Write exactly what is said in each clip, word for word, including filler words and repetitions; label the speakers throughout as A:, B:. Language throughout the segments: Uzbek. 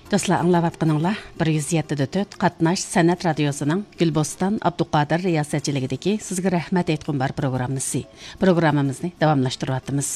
A: Dostlar, anlayatqanыңlar bir yuz yetti nöqta to'rt Qatnash San'at radiosuning Gulboston Abduqodir riyosatchiligidagi sizga rahmat aytqum bar programmasi. Programmamizni davomlashtiryapmiz.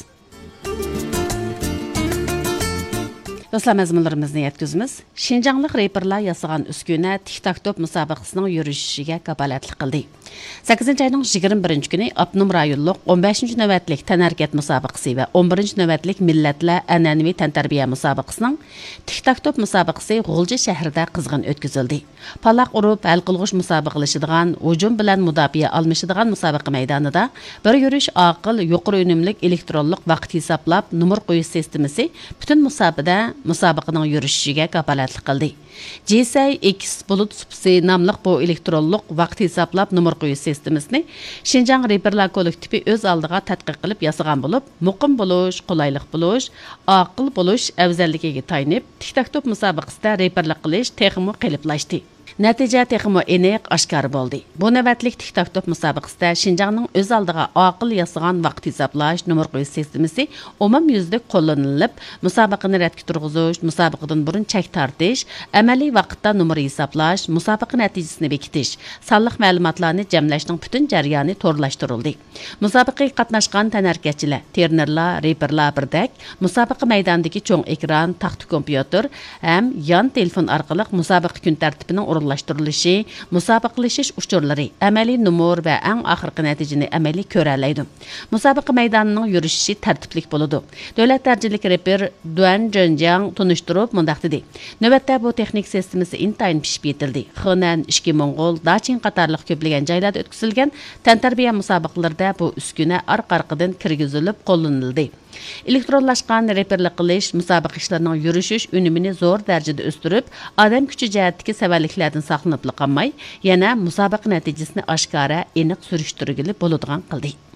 A: Dostlar, mazmunlarimizni yetkizimiz. Şinjanlıq reperlar yasagan üsküne TikTok müsabaqasının yürüyüşüge kapalatlik qildi. sakkizinchi ayning yigirma birinchi kuni Abnum rayonluq o'n beshinchi navbatlik tanharkat musobaqasi va o'n birinchi navbatlik millatlar an'anaviy tantarbiya musobaqasining TikTok musobaqasi G'ulji shahrida qizg'in o'tkazildi. Paloq urib hal qilg'ish musobaqalashadigan, hujum bilan mudofaa almashadigan musobaqa maydonida bir yurish aql, yuqori unumlik elektronlik vaqt hisoblab numar qo'yish sistemasi butun musobaqada musobaqaning yurishiga kapolatlik qildi. G S I X bulut supsi namliq bu elektronlik vaqt hisoblab numar qo'yish sistemasini Şinjan reperlar kollektivi o'z oldiga tadqiq qilib yasagan bo'lib, muqim bo'lish, qulaylik bo'lish, aql bo'lish afzalligiga tayanib, TikTok musobaqasida reperlik qilish texmo qiliplashdi. Natija texmo aniq oshkor bo'ldi. Bu navbatlik TikTok musobaqasida Şinjanning o'z oldiga aql yasagan vaqt hisoblash numar qo'yish sistemasi umum yuzda qo'llanilib, musobaqani radga turg'izish, musobaqadan burun chek tortish, amaliy vaqtda numar hisoblash, musobaqa natijasini bekitish, sonliq ma'lumotlarni jamlashning butun jarayoni to'rlashtirildi. Musobaqaga qatnashgan tanharkatchilar, trenerlar, reperlar birdak musobaqa maydonidagi cho'ng ekran, taxt kompyuter ham yon telefon orqali musobaqa kun tartibining o'rinlashtirilishi, musobaqalashish uchurlari, amaliy numur va eng oxirgi natijani amaliy ko'ralaydi. Musobaqa maydonining yurishi tartiblik bo'ladi. Davlat darajalik reper Duan Zhenjiang tunishtirib mundaq dedi. Navbatda bu texnik sistemasi intayin pishib yetildi. Xonan, Ishki Mongol, Dachin qatorliq ko'plagan joylarda o'tkazilgan tantarbiya musobaqalarida bu uskuna orqa-orqadan kirgizilib qo'llanildi. Elektronlashgan reperlik qilish musobaqa ishlarining yurishish unumini zo'r darajada o'stirib, odam kuchi jihatdagi savalliklardan saqlanib qolmay, yana musobaqa natijasini oshkora aniq surishtirgili bo'ladigan qildi.